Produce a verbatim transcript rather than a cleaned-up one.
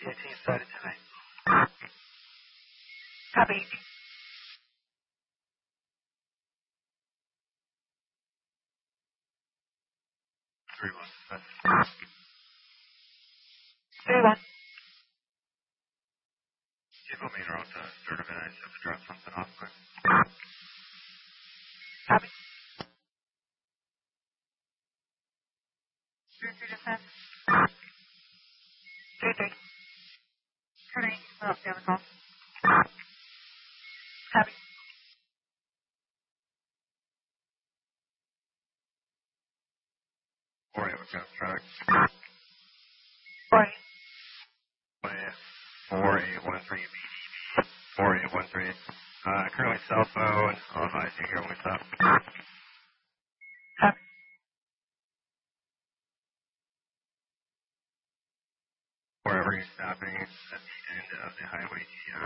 eighteen started tonight. Copy. Three one. That's Three one. give me a route to start a minute. I just have to drop something off quick. Copy. Three three descent. Three three. Turning. Oh, down the call. Copy. Four eight, what's up, track? Four eight. Four eight one three B D B. Four eight one three. Uh, currently cell phone. I'll advise you here when we stop. Copy. Wherever you're stopping, it's at the end of the highway.